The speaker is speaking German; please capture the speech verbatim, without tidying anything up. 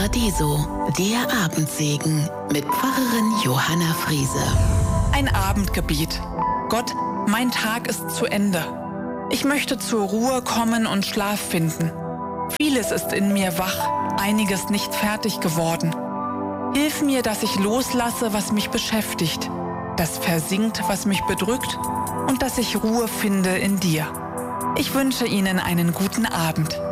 Paradiso, der Abendsegen mit Pfarrerin Johanna Friese. Ein Abendgebet. Gott, mein Tag ist zu Ende. Ich möchte zur Ruhe kommen und Schlaf finden. Vieles ist in mir wach, einiges nicht fertig geworden. Hilf mir, dass ich loslasse, was mich beschäftigt, das versinkt, was mich bedrückt und dass ich Ruhe finde in dir. Ich wünsche Ihnen einen guten Abend.